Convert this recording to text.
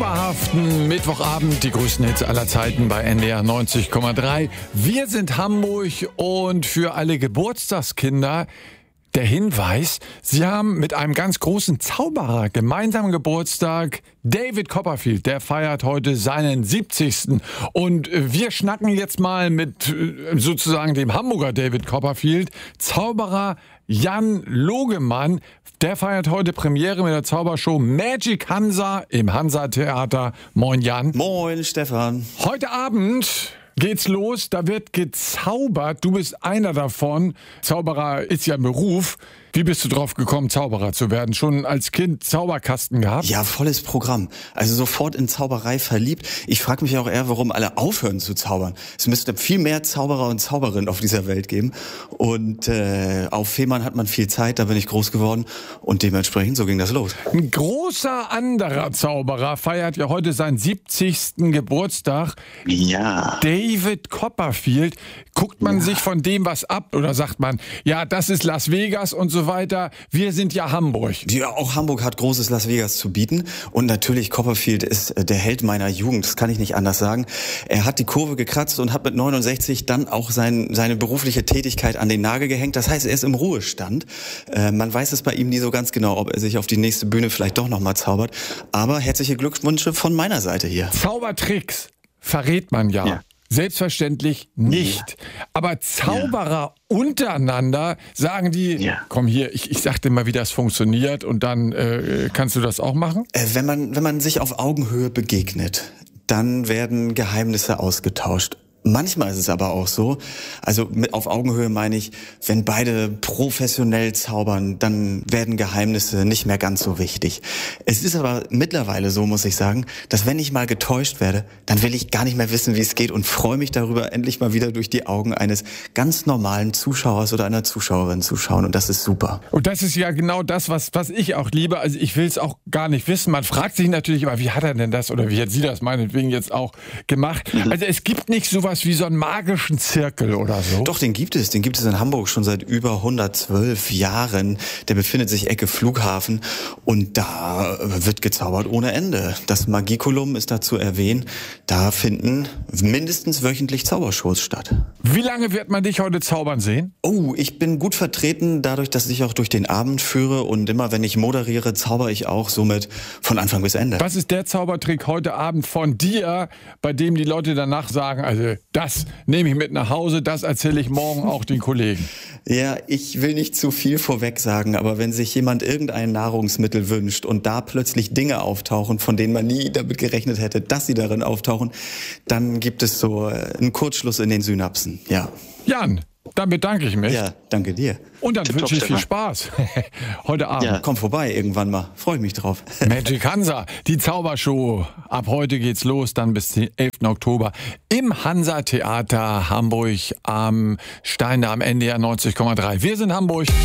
zauberhaften Mittwochabend, die größten Hits aller Zeiten bei NDR 90,3. Wir sind Hamburg und für alle Geburtstagskinder der Hinweis, Sie haben mit einem ganz großen Zauberer gemeinsam Geburtstag. David Copperfield, der feiert heute seinen 70. Und wir schnacken jetzt mal mit sozusagen dem Hamburger David Copperfield, Zauberer Jan Logemann. Der feiert heute Premiere mit der Zaubershow Magic Hansa im Hansa-Theater. Moin Jan. Moin Stefan. Heute Abend geht's los, da wird gezaubert. Du bist einer davon. Zauberer ist ja ein Beruf. Wie bist du drauf gekommen, Zauberer zu werden? Schon als Kind Zauberkasten gehabt? Ja, volles Programm. Also sofort in Zauberei verliebt. Ich frage mich auch eher, warum alle aufhören zu zaubern. Es müsste viel mehr Zauberer und Zauberinnen auf dieser Welt geben. Und auf Fehmarn hat man viel Zeit, da bin ich groß geworden. Und dementsprechend, so ging das los. Ein großer anderer Zauberer feiert ja heute seinen 70. Geburtstag. Ja. David Copperfield. Guckt man sich von dem was ab oder sagt man, ja, das ist Las Vegas und so weiter. Wir sind ja Hamburg. Ja, auch Hamburg hat großes Las Vegas zu bieten. Und natürlich, Copperfield ist der Held meiner Jugend. Das kann ich nicht anders sagen. Er hat die Kurve gekratzt und hat mit 69 dann auch seine berufliche Tätigkeit an den Nagel gehängt. Das heißt, er ist im Ruhestand. Man weiß es bei ihm nie so ganz genau, ob er sich auf die nächste Bühne vielleicht doch nochmal zaubert. Aber herzliche Glückwünsche von meiner Seite hier. Zaubertricks verrät man ja. Selbstverständlich nicht. Aber Zauberer untereinander sagen die, komm hier, ich sag dir mal, wie das funktioniert und dann kannst du das auch machen? Wenn man sich auf Augenhöhe begegnet, dann werden Geheimnisse ausgetauscht. Manchmal ist es aber auch so, also auf Augenhöhe meine ich, wenn beide professionell zaubern, dann werden Geheimnisse nicht mehr ganz so wichtig. Es ist aber mittlerweile so, muss ich sagen, dass wenn ich mal getäuscht werde, dann will ich gar nicht mehr wissen, wie es geht und freue mich darüber, endlich mal wieder durch die Augen eines ganz normalen Zuschauers oder einer Zuschauerin zu schauen und das ist super. Und das ist ja genau das, was ich auch liebe. Also ich will es auch gar nicht wissen. Man fragt sich natürlich immer, wie hat er denn das oder wie hat sie das meinetwegen jetzt auch gemacht? Also es gibt nicht sowas wie so einen magischen Zirkel oder so. Doch, den gibt es in Hamburg schon seit über 112 Jahren. Der befindet sich Ecke Flughafen und da wird gezaubert ohne Ende. Das Magiculum ist da zu erwähnen. Da finden mindestens wöchentlich Zaubershows statt. Wie lange wird man dich heute zaubern sehen? Oh, ich bin gut vertreten, dadurch, dass ich auch durch den Abend führe und immer, wenn ich moderiere, zauber ich auch somit von Anfang bis Ende. Was ist der Zaubertrick heute Abend von dir, bei dem die Leute danach sagen, also das nehme ich mit nach Hause, das erzähle ich morgen auch den Kollegen? Ja, ich will nicht zu viel vorweg sagen, aber wenn sich jemand irgendein Nahrungsmittel wünscht und da plötzlich Dinge auftauchen, von denen man nie damit gerechnet hätte, dass sie darin auftauchen, dann gibt es so einen Kurzschluss in den Synapsen, ja. Jan, dann bedanke ich mich. Ja, danke dir. Und dann wünsche ich viel Spaß heute Abend. Ja, komm vorbei irgendwann mal. Freue ich mich drauf. Magic Hansa, die Zaubershow. Ab heute geht's los, dann bis zum 11. Oktober im Hansa-Theater Hamburg am Stein am NDR 90,3. Wir sind Hamburg.